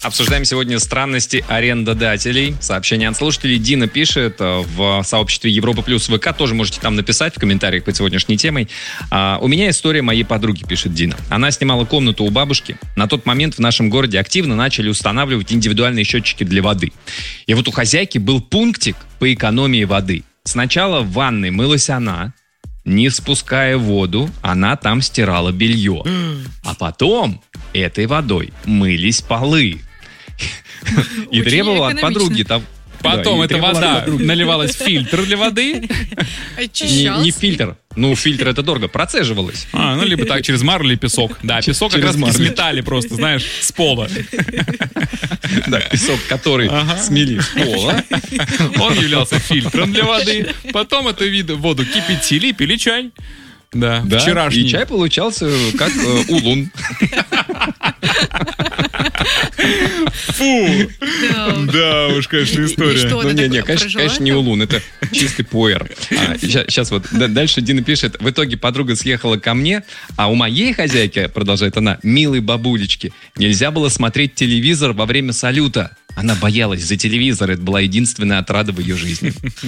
Обсуждаем сегодня странности арендодателей. Сообщение от слушателей. Дина пишет в сообществе Европа Плюс ВК. Тоже можете там написать в комментариях под сегодняшней темой. У меня история моей подруги, пишет Дина. Она снимала комнату у бабушки. На тот момент в нашем городе активно начали устанавливать индивидуальные счетчики для воды. И вот у хозяйки был пунктик по экономии воды. Сначала в ванной мылась она. Не спуская воду, она там стирала белье. А потом этой водой мылись полы. И требовала от подруги... Потом эта вода наливалась в фильтр для воды. Не фильтр. Ну, фильтр это дорого. Процеживалась. Либо так, через марлю или песок. Да, песок как раз сметали просто, знаешь, с пола. Да, песок, который смели с пола. Он являлся фильтром для воды. Потом эту воду кипятили и пили чай. Да, вчерашний. И чай получался как улун. Фу! Да уж, конечно, история. Ну, не, конечно, не улун, это чистый пуэр. Сейчас вот, дальше Дина пишет, в итоге подруга съехала ко мне, а у моей хозяйки, продолжает она, милой бабулечки, нельзя было смотреть телевизор во время салюта. Она боялась за телевизор, это была единственная отрада в ее жизни.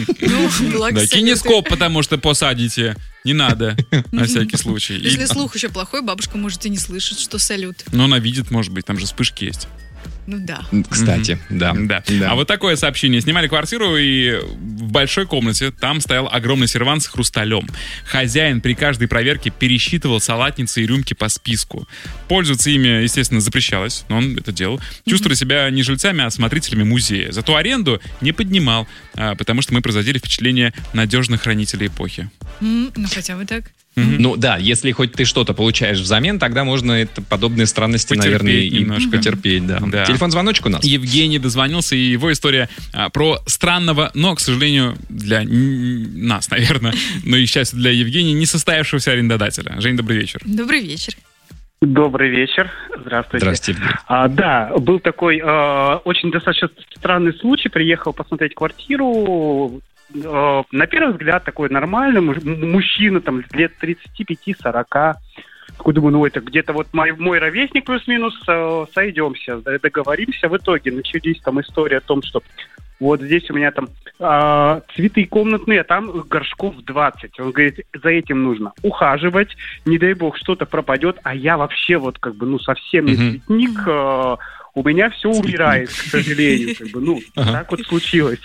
Да, кинескоп, потому что посадите. Не надо, на всякий случай. Если слух еще плохой, бабушка может и не слышать, что салют. Но она видит, может быть, там же вспышки есть. Ну да. Кстати, да. А вот такое сообщение. Снимали квартиру, и в большой комнате там стоял огромный сервант с хрусталем. Хозяин при каждой проверке пересчитывал салатницы и рюмки по списку. Пользоваться ими, естественно, запрещалось, но он это делал. Чувствовали себя не жильцами, а смотрителями музея. Зато аренду не поднимал, потому что мы производили впечатление надежных хранителей эпохи. Ну, хотя бы так. Ну да, если хоть ты что-то получаешь взамен, тогда можно подобные странности, потерпеть, наверное, немножко. И потерпеть. Да. Телефон-звоночек у нас. Евгений дозвонился, и его история про странного, но, к сожалению, для нас, наверное, но и счастье для Евгения, не состоявшегося арендодателя. Жень, добрый вечер. Добрый вечер. Добрый вечер. Здравствуйте. Здравствуйте. Да, был такой очень достаточно странный случай. Приехал посмотреть квартиру. На первый взгляд такой нормальный мужчина, там лет 35-40. Такой думаю, это где-то вот мой ровесник плюс-минус, сойдемся, договоримся. В итоге начались там история о том, что вот здесь у меня там цветы комнатные, а там горшков 20. Он говорит, за этим нужно ухаживать, не дай бог что-то пропадет, а я вообще вот совсем не цветник, у меня все умирает, к сожалению. Так вот случилось.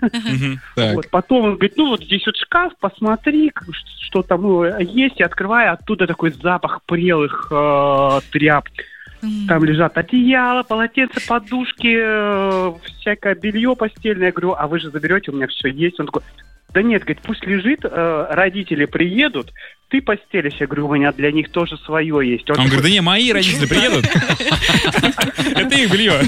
Вот, потом он говорит, вот здесь вот шкаф, посмотри, что там есть. И открываю, оттуда такой запах прелых тряпок. Там лежат одеяло, полотенца, подушки, всякое белье постельное. Я говорю, а вы же заберете, у меня все есть. Он такой, да нет, говорит, пусть лежит, родители приедут, ты постелишь. Я говорю, у меня для них тоже свое есть. Он говорит, да не, мои родители приедут. Это их белье.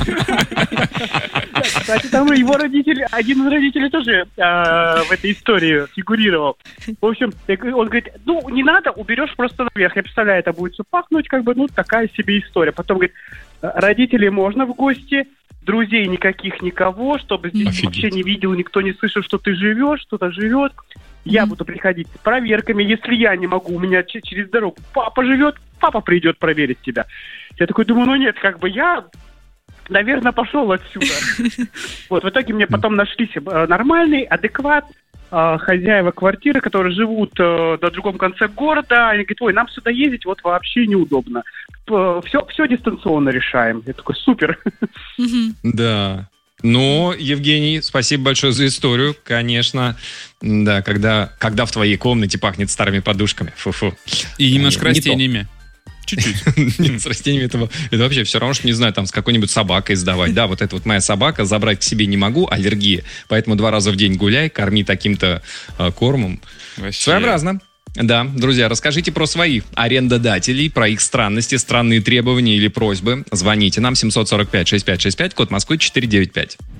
Кстати, там его родители, один из родителей тоже в этой истории фигурировал. В общем, он говорит, не надо, уберешь просто наверх. Я представляю, это будет все пахнуть, такая себе история. Потом говорит, родителей можно в гости, друзей никаких, никого, чтобы здесь вообще не видел, никто не слышал, что ты живешь, кто-то живет. Я буду приходить с проверками. Если я не могу, у меня через дорогу папа живет, папа придет проверить тебя. Я такой думаю, нет, я, наверное, пошел отсюда. Вот, в итоге мне потом нашлись нормальный, адекват, хозяева квартиры, которые живут на другом конце города. Они говорят, нам сюда ездить вот вообще неудобно. Все дистанционно решаем. Я такой, супер. Да. Но, Евгений, спасибо большое за историю. Конечно, да, когда в твоей комнате пахнет старыми подушками. Фу-фу. И немножко растениями. Чуть-чуть. Нет, с растениями это вообще все равно, что, не знаю, там с какой-нибудь собакой сдавать. Да, вот это вот моя собака, забрать к себе не могу, аллергия. Поэтому 2 раза в день гуляй, корми таким-то кормом. Вообще. Своеобразно. Да, друзья, расскажите про своих арендодателей, про их странности, странные требования или просьбы. Звоните нам 745-6565, код Москвы 495.